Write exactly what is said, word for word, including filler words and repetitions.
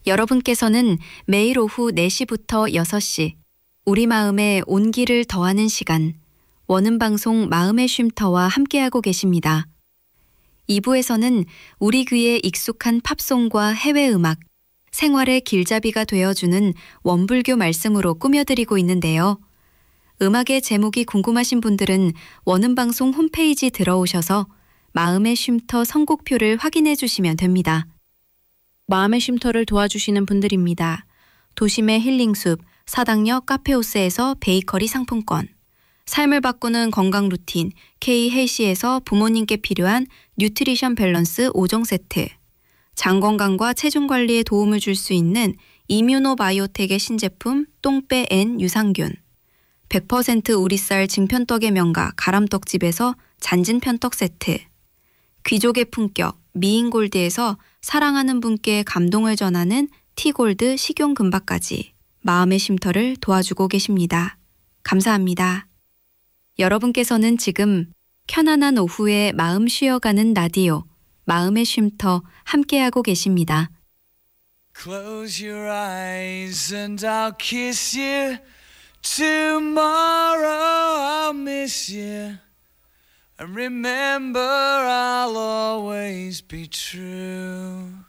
여러분께서는 매일 오후 네 시부터 여섯 시 우리 마음에 온기를 더하는 시간 원음방송 마음의 쉼터와 함께하고 계십니다. 이 부에서는 우리 귀에 익숙한 팝송과 해외음악, 생활의 길잡이가 되어주는 원불교 말씀으로 꾸며드리고 있는데요. 음악의 제목이 궁금하신 분들은 원음방송 홈페이지 들어오셔서 마음의 쉼터 선곡표를 확인해 주시면 됩니다. 마음의 쉼터를 도와주시는 분들입니다. 도심의 힐링숲, 사당역 카페오스에서 베이커리 상품권, 삶을 바꾸는 건강 루틴 K 헬시에서 부모님께 필요한 뉴트리션 밸런스 오 종 세트, 장 건강과 체중 관리에 도움을 줄 수 있는 이뮤노바이오텍의 신제품 똥빼 N 유산균, 백 퍼센트 우리쌀 진편떡의 명가 가람떡집에서 잔진편떡 세트, 귀족의 품격 미인골드에서 사랑하는 분께 감동을 전하는 티골드 식용금박까지 마음의 쉼터를 도와주고 계십니다. 감사합니다. 여러분께서는 지금 편안한 오후에 마음 쉬어가는 라디오 마음의 쉼터 함께하고 계십니다. Close your eyes and I'll kiss you. Tomorrow I'll miss you. And remember I'll always be true.